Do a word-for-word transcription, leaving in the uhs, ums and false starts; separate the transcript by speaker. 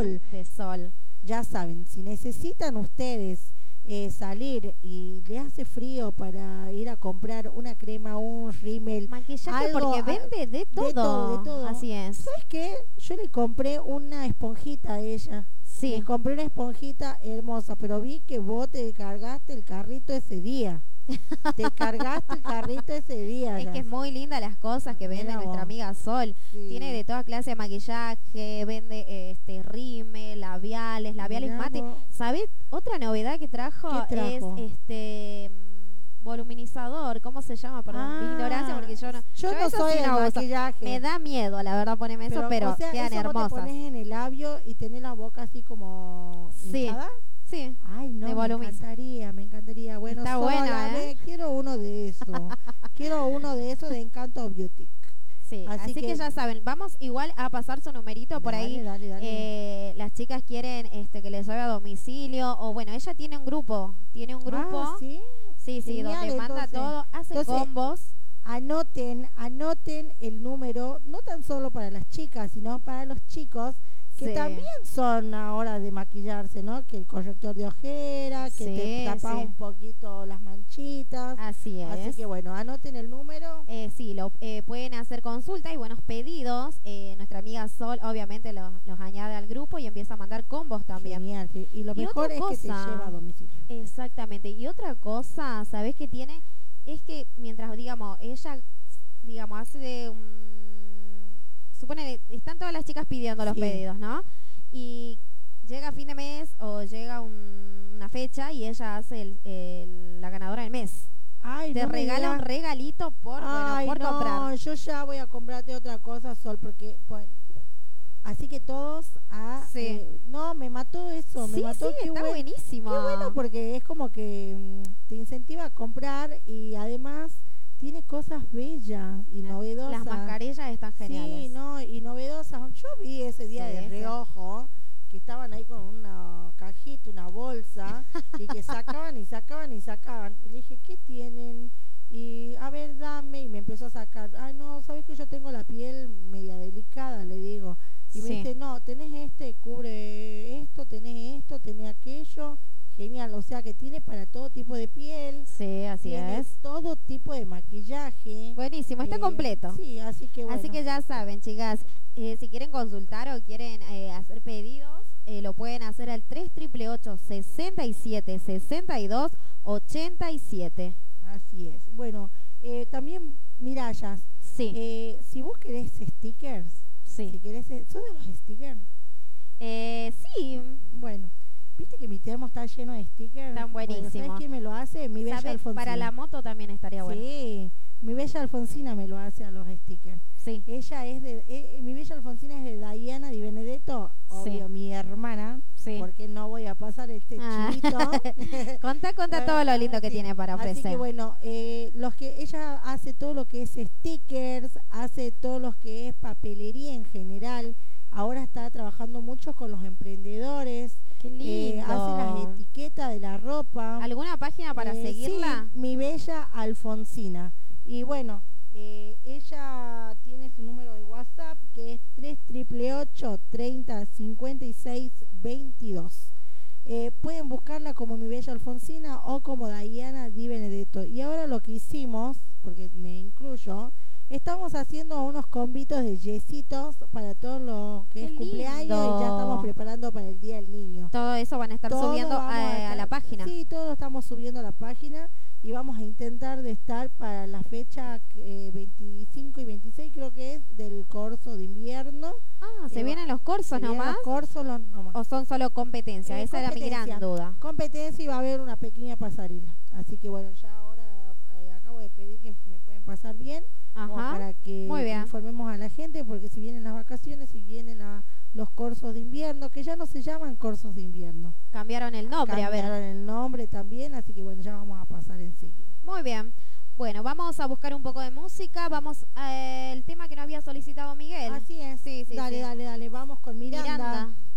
Speaker 1: sol.
Speaker 2: De sol.
Speaker 1: Ya saben, si necesitan ustedes eh, salir y les hace frío para ir a comprar una crema, un rímel,
Speaker 2: Maquillaje
Speaker 1: algo,
Speaker 2: porque
Speaker 1: a-
Speaker 2: vende de todo.
Speaker 1: de todo, de todo.
Speaker 2: Así es.
Speaker 1: ¿Sabes qué? Yo le compré una esponjita a ella.
Speaker 2: Sí.
Speaker 1: Le compré una esponjita hermosa, pero vi que vos te cargaste el carrito ese día. Te cargaste el carrito ese día.
Speaker 2: Es
Speaker 1: ya.
Speaker 2: que es muy linda las cosas que vende
Speaker 1: Mira
Speaker 2: nuestra
Speaker 1: vos.
Speaker 2: amiga Sol.
Speaker 1: Sí.
Speaker 2: Tiene de toda clase de maquillaje, vende eh, este rímel, labiales, labiales
Speaker 1: Mirá
Speaker 2: mate.
Speaker 1: vos.
Speaker 2: ¿Sabés? Otra novedad que trajo,
Speaker 1: ¿Qué trajo?
Speaker 2: es este mm, voluminizador. ¿Cómo se llama? Perdón, mi
Speaker 1: Ah,
Speaker 2: ignorancia porque yo no.
Speaker 1: yo no
Speaker 2: eso
Speaker 1: soy
Speaker 2: sí
Speaker 1: de
Speaker 2: no uso.
Speaker 1: maquillaje.
Speaker 2: Me da miedo, la verdad, ponerme eso, pero
Speaker 1: o sea,
Speaker 2: quedan
Speaker 1: eso vos te
Speaker 2: hermosas.
Speaker 1: pones en el labio y tenés la boca así como
Speaker 2: Sí.
Speaker 1: hinchada.
Speaker 2: Sí.
Speaker 1: Ay, no,
Speaker 2: De
Speaker 1: me
Speaker 2: volumiza.
Speaker 1: encantaría, me encantaría. Bueno,
Speaker 2: Está
Speaker 1: Sol,
Speaker 2: buena,
Speaker 1: a ver,
Speaker 2: ¿eh?
Speaker 1: quiero uno de eso. Quiero uno de eso de Encanto Beauty.
Speaker 2: Sí,
Speaker 1: Así
Speaker 2: así, que,
Speaker 1: que-
Speaker 2: ya saben, vamos igual a pasar su numerito por
Speaker 1: Dale,
Speaker 2: ahí.
Speaker 1: dale, dale.
Speaker 2: Eh, las chicas quieren este que les lleve a domicilio o bueno, ella tiene un grupo, tiene un grupo,
Speaker 1: Ah, ¿sí?
Speaker 2: sí, sí,
Speaker 1: Genial,
Speaker 2: donde manda
Speaker 1: entonces.
Speaker 2: todo, hace
Speaker 1: Entonces,
Speaker 2: combos.
Speaker 1: Anoten, anoten el número, no tan solo para las chicas, sino para los chicos, que
Speaker 2: Sí.
Speaker 1: también son ahora de maquillarse, ¿no? Que el corrector de ojera, que te
Speaker 2: Sí,
Speaker 1: tapa
Speaker 2: sí.
Speaker 1: un poquito las manchitas.
Speaker 2: Así es.
Speaker 1: Así que bueno, anoten el número.
Speaker 2: Eh, sí, lo, eh, pueden hacer consulta y buenos pedidos. Eh, nuestra amiga Sol obviamente los, los añade al grupo y empieza a mandar combos también.
Speaker 1: Genial, sí. Y lo
Speaker 2: Y
Speaker 1: mejor
Speaker 2: otra
Speaker 1: es que te
Speaker 2: cosa-
Speaker 1: lleva a domicilio.
Speaker 2: Exactamente. Y otra cosa, ¿sabés qué tiene? Es que mientras, digamos, ella, digamos, hace de un... Supone, están todas las chicas pidiendo los
Speaker 1: Sí.
Speaker 2: pedidos, ¿no? Y llega fin de mes o llega un- una fecha y ella hace el, el- la ganadora del mes.
Speaker 1: Ay,
Speaker 2: Te
Speaker 1: no me
Speaker 2: regala un
Speaker 1: digas.
Speaker 2: regalito por,
Speaker 1: Ay,
Speaker 2: bueno, por
Speaker 1: no,
Speaker 2: comprar.
Speaker 1: yo ya voy a comprarte otra cosa, Sol, porque pues, así que todos a
Speaker 2: Sí.
Speaker 1: eh, no, me mató eso, me
Speaker 2: Sí,
Speaker 1: mató.
Speaker 2: sí,
Speaker 1: qué
Speaker 2: está
Speaker 1: buen-
Speaker 2: buenísimo.
Speaker 1: Qué bueno porque es como que mm, te incentiva a comprar y además tiene cosas bellas y novedosas.
Speaker 2: Las mascarillas están geniales.
Speaker 1: Sí, no, y novedosas. Yo vi ese día
Speaker 2: Sí,
Speaker 1: de
Speaker 2: sí.
Speaker 1: reojo que estaban ahí con una cajita, una bolsa y que sacaban y sacaban y sacaban. Y le dije, ¿qué tienen? Y a ver, dame. Y me empezó a sacar. Ay, no, ¿sabes que yo tengo la piel media delicada? Le digo. Y me
Speaker 2: Sí.
Speaker 1: dice, no, tenés este, cubre esto, tenés esto, tenés aquello. Genial, o sea que tiene para todo tipo de piel.
Speaker 2: Sí, así
Speaker 1: Tiene
Speaker 2: es.
Speaker 1: todo tipo de maquillaje.
Speaker 2: Buenísimo, está
Speaker 1: Eh,
Speaker 2: completo.
Speaker 1: Sí, así que bueno.
Speaker 2: Así que ya saben, chicas, eh, si quieren consultar o quieren eh, hacer pedidos, eh, lo pueden hacer al tres ocho ocho, sesenta y siete, sesenta y dos, ochenta y siete.
Speaker 1: Así es. Bueno, eh, también, Mirallas,
Speaker 2: Sí,
Speaker 1: eh, si vos querés stickers, si
Speaker 2: sí.
Speaker 1: querés, eh, ¿sos de los stickers?
Speaker 2: Eh, sí,
Speaker 1: Bueno, viste que mi termo está lleno de stickers.
Speaker 2: Están
Speaker 1: Bueno,
Speaker 2: buenísimos.
Speaker 1: ¿sabés quién me lo hace? Mi bella
Speaker 2: ¿sabe?
Speaker 1: Alfonsina.
Speaker 2: Para la moto también estaría bueno.
Speaker 1: Sí, mi bella Alfonsina me lo hace a los stickers.
Speaker 2: Sí,
Speaker 1: Ella es de, eh, mi bella Alfonsina es de Diana Di Benedetto, obvio,
Speaker 2: Sí.
Speaker 1: mi hermana,
Speaker 2: sí.
Speaker 1: porque no voy a pasar este
Speaker 2: Ah.
Speaker 1: chivito.
Speaker 2: Contá, contá todo lo lindo que
Speaker 1: Sí.
Speaker 2: tiene para ofrecer.
Speaker 1: Así que bueno, eh, los que ella hace todo lo que es stickers, hace todo lo que es papelería en general. Ahora está trabajando mucho con los emprendedores.
Speaker 2: Qué
Speaker 1: eh,
Speaker 2: lindo.
Speaker 1: hace las etiquetas de la ropa.
Speaker 2: ¿Alguna página para
Speaker 1: Eh,
Speaker 2: seguirla?
Speaker 1: Sí, mi bella Alfonsina. Y bueno, eh, ella tiene su número de WhatsApp que es tres ocho ocho, treinta, cincuenta y seis, veintidós. Eh, pueden buscarla como mi bella Alfonsina o como Diana Di Benedetto. Y ahora lo que hicimos, porque me incluyo, estamos haciendo unos convitos de yesitos para todos los que
Speaker 2: Qué
Speaker 1: es cumpleaños
Speaker 2: lindo.
Speaker 1: y ya estamos preparando para el Día del Niño.
Speaker 2: Todo eso van a estar
Speaker 1: Todo
Speaker 2: subiendo
Speaker 1: vamos
Speaker 2: a, a la
Speaker 1: estar-
Speaker 2: página.
Speaker 1: Sí, todo lo estamos subiendo a la página y vamos a intentar de estar para la fecha eh, veinticinco y veintiséis creo que es del corso de invierno.
Speaker 2: Ah, ¿se
Speaker 1: Eh,
Speaker 2: vienen los
Speaker 1: Se
Speaker 2: cursos
Speaker 1: vienen
Speaker 2: nomás?
Speaker 1: los corsos los- nomás.
Speaker 2: ¿O son solo competencia?
Speaker 1: Eh,
Speaker 2: Esa era mi
Speaker 1: competencia.
Speaker 2: gran duda.
Speaker 1: Competencia y va a haber una pequeña pasarela. Así que bueno, ya ahora eh, acabo de pedir que me pueden pasar bien como
Speaker 2: Ajá.
Speaker 1: para que
Speaker 2: Muy bien.
Speaker 1: informemos a la gente porque si vienen las vacaciones, si vienen la- los cursos de invierno, que ya no se llaman cursos de invierno.
Speaker 2: Cambiaron el nombre, a ver.
Speaker 1: Cambiaron el nombre también, así que bueno, ya vamos a pasar enseguida.
Speaker 2: Muy bien. Bueno, vamos a buscar un poco de música. Vamos al tema que nos había solicitado Miguel.
Speaker 1: Así es.
Speaker 2: Sí, sí,
Speaker 1: dale,
Speaker 2: sí.
Speaker 1: dale, dale. Vamos con Miranda.
Speaker 2: Miranda.